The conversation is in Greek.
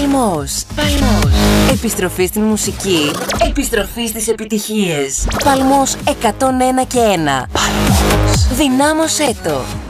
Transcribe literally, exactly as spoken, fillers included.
Παλμός. Παλμός. Επιστροφή στην μουσική. Επιστροφή στις επιτυχίες. Παλμός εκατόν ένα και ένα. Παλμός. Δυνάμωσέ το.